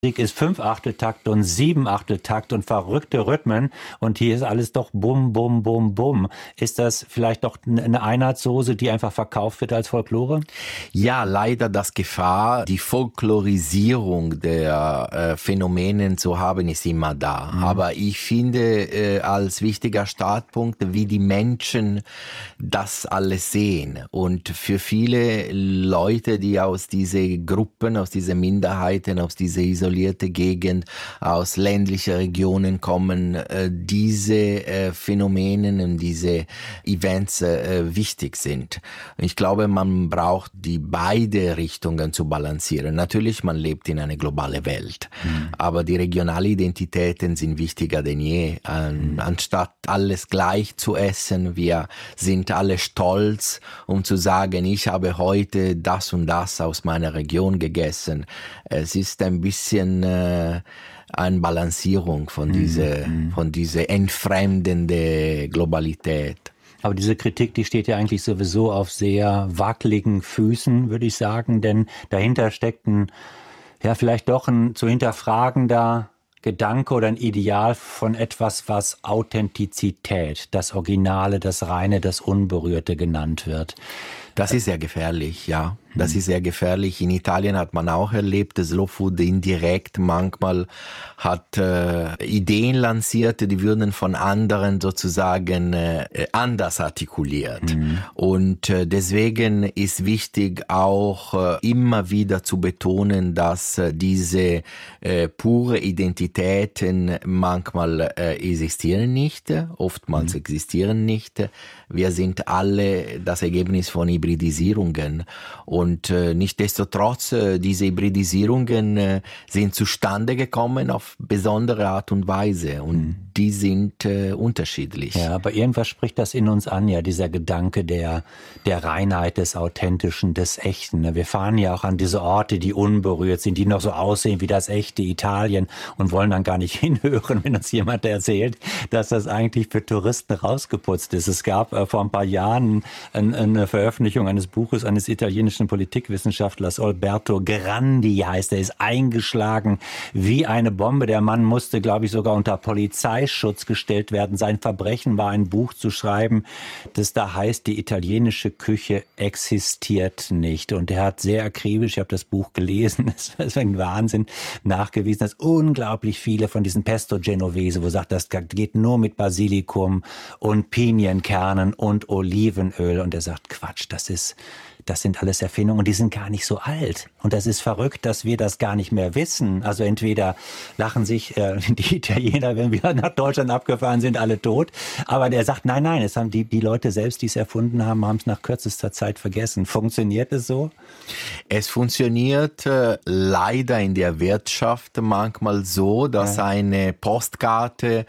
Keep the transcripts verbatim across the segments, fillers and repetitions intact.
Musik ist Fünf-Achteltakt und Sieben-Achteltakt und verrückte Rhythmen und hier ist alles doch bum, bum, bum, bum. Ist das vielleicht doch eine Einheitssoße, die einfach verkauft wird als Folklore? Ja, leider das Gefahr, die Folklorisierung der äh, Phänomene zu haben, ist immer da. Mhm. Aber ich finde äh, als wichtiger Startpunkt, wie die Menschen das alles sehen. Und für viele Leute, die aus diesen Gruppen, aus diesen Minderheiten, aus dieser isolierten Gegend, aus ländlichen Regionen kommen, äh, diese äh, Phänomene und diese Events äh, wichtig sind. Ich glaube, man braucht die beide Richtungen zu balancieren. Natürlich, man lebt in einer globalen Welt, mhm. aber die regionalen Identitäten sind wichtiger denn je. An, mhm. Anstatt alles gleich zu essen, wir sind alle stolz, um zu sagen, ich habe heute das und das aus meiner Region gegessen. Es ist ein bisschen äh, eine Balancierung von mhm. dieser, von dieser entfremdenden Globalität. Aber diese Kritik, die steht ja eigentlich sowieso auf sehr wackeligen Füßen, würde ich sagen, denn dahinter steckt ein, ja, vielleicht doch ein zu hinterfragender Gedanke oder ein Ideal von etwas, was Authentizität, das Originale, das Reine, das Unberührte genannt wird. Das ist sehr gefährlich, ja. Das ist sehr gefährlich. In Italien hat man auch erlebt, dass Slow Food indirekt manchmal hat äh, Ideen lanciert, die würden von anderen sozusagen äh, anders artikuliert. Mhm. Und äh, deswegen ist wichtig auch äh, immer wieder zu betonen, dass äh, diese äh, pure Identitäten manchmal äh, existieren nicht, oftmals mhm. existieren nicht. Wir sind alle das Ergebnis von Hybridisierungen. Und äh, nichtsdestotrotz, äh, diese Hybridisierungen äh, sind zustande gekommen auf besondere Art und Weise und mhm. die sind äh, unterschiedlich. Ja, aber irgendwas spricht das in uns an, ja, dieser Gedanke der, der Reinheit, des Authentischen, des Echten. Wir fahren ja auch an diese Orte, die unberührt sind, die noch so aussehen wie das echte Italien und wollen dann gar nicht hinhören, wenn uns jemand erzählt, dass das eigentlich für Touristen rausgeputzt ist. Es gab äh, vor ein paar Jahren ein, eine Veröffentlichung eines Buches eines italienischen Politikwissenschaftlers, Alberto Grandi heißt er, ist eingeschlagen wie eine Bombe. Der Mann musste, glaube ich, sogar unter Polizeischutz gestellt werden. Sein Verbrechen war, ein Buch zu schreiben, das da heißt, die italienische Küche existiert nicht. Und er hat sehr akribisch, ich habe das Buch gelesen, das ist ein Wahnsinn, nachgewiesen, dass unglaublich viele von diesen Pesto Genovese, wo er sagt, das geht nur mit Basilikum und Pinienkernen und Olivenöl. Und er sagt, Quatsch, das ist Das sind alles Erfindungen und die sind gar nicht so alt. Und das ist verrückt, dass wir das gar nicht mehr wissen. Also entweder lachen sich äh, die Italiener, wenn wir nach Deutschland abgefahren sind, alle tot. Aber der sagt, nein, nein, es haben die, die Leute selbst, die es erfunden haben, haben es nach kürzester Zeit vergessen. Funktioniert es so? Es funktioniert äh, leider in der Wirtschaft manchmal so, dass ja. eine Postkarte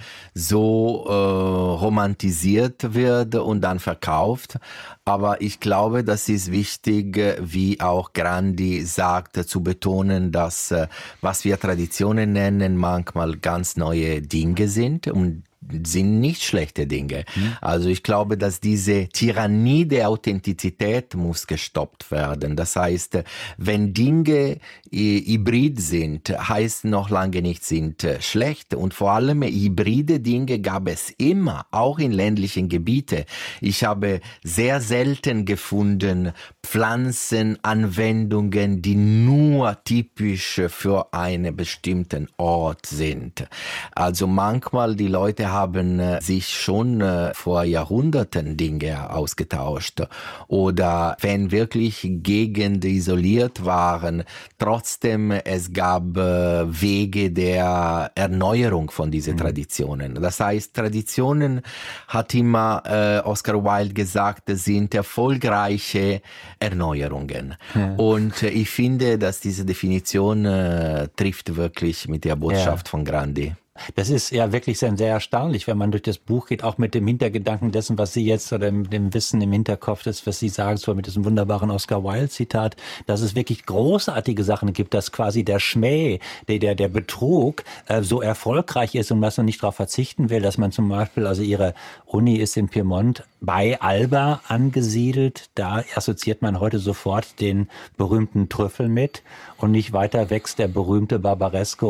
so äh, romantisiert wird und dann verkauft. Aber ich glaube, das ist wichtig, wie auch Grandi sagt, zu betonen, dass was wir Traditionen nennen, manchmal ganz neue Dinge sind und sind nicht schlechte Dinge. Mhm. Also ich glaube, dass diese Tyrannie der Authentizität muss gestoppt werden. Das heißt, wenn Dinge hybrid sind, heißt noch lange nicht, sind schlecht. Und vor allem hybride Dinge gab es immer, auch in ländlichen Gebieten. Ich habe sehr selten gefunden Pflanzenanwendungen, die nur typisch für einen bestimmten Ort sind. Also manchmal die Leute haben sich schon vor Jahrhunderten Dinge ausgetauscht oder wenn wirklich Gegenden isoliert waren, trotzdem es gab Wege der Erneuerung von diesen mhm. Traditionen. Das heißt, Traditionen, hat immer äh, Oscar Wilde gesagt, sind erfolgreiche Erneuerungen. Ja. Und äh, ich finde, dass diese Definition äh, trifft wirklich mit der Botschaft ja. von Grandi. Das ist ja wirklich sehr, sehr erstaunlich, wenn man durch das Buch geht, auch mit dem Hintergedanken dessen, was Sie jetzt oder mit dem Wissen im Hinterkopf, das, was Sie sagen, so mit diesem wunderbaren Oscar Wilde-Zitat, dass es wirklich großartige Sachen gibt, dass quasi der Schmäh, der, der, der Betrug äh, so erfolgreich ist und was man nicht darauf verzichten will, dass man zum Beispiel, also Ihre Uni ist in Piemont bei Alba angesiedelt, da assoziiert man heute sofort den berühmten Trüffel mit und nicht weiter wächst der berühmte Barbaresco